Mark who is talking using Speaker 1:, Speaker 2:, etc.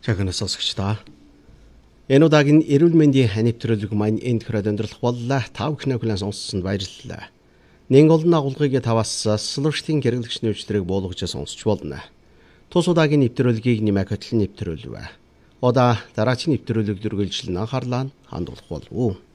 Speaker 1: Жагнаас сонсогчдоо. Энэ удаагийн эрүүл мэндийн нэвтрүүлэг маань энд хүрээд өндөрлөх боллоо. Тав бүхэн хүлээн сонссонд баярлалаа. Нэг олон агуулгыг таваас слуштын хэрэглэгч нөөцлөрийг буулгаж сонсч болно. Тус удаагийн нэвтрүүлгийг нэмэх хөтлөн нэвтрүүлвэ. Удаа дараагийн нэвтрүүлэг дүргэлжлэн анхаарлаа хандуулах болов уу?